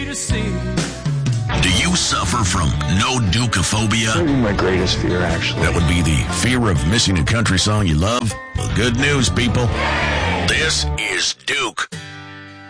to see. Do you suffer from no-dukeophobia? Maybe my greatest fear, actually. That would be the fear of missing a country song you love? Well, good news, people. This is Duke.